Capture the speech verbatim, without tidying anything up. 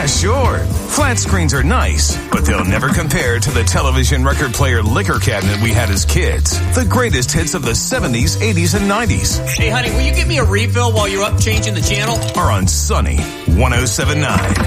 sure. Flat screens are nice, but they'll never compare to the television record player liquor cabinet we had as kids. The greatest hits of the seventies, eighties, and nineties. Hey, honey, will you give me a refill while you're up changing the channel? Are on Sunny one oh seven point nine.